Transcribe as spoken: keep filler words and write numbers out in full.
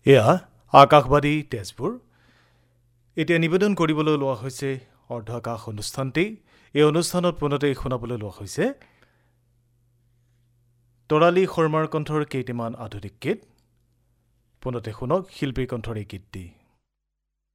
এয়া আকাশবাণী তেজপুৰ এতিয়া নিবেদন কৰিবলৈ লোৱা হৈছে অৰ্ধ আকাশ অনুষ্ঠানটি এই অনুষ্ঠানত পুনতে শুনাবলৈ লোৱা হৈছে তৰালী শৰ্মাৰ কণ্ঠৰ কেইটামান আধুনিক গীত পুনতে শুনক শিল্পীৰ কণ্ঠৰ এই গীতটি